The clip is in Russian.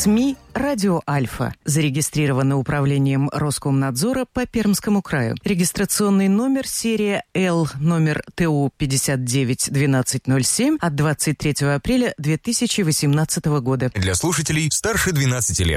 СМИ «Радио Альфа». Зарегистрировано управлением Роскомнадзора по Пермскому краю. Регистрационный номер серия Л, номер ТУ 591207 от 23 апреля 2018 года. Для слушателей старше 12 лет.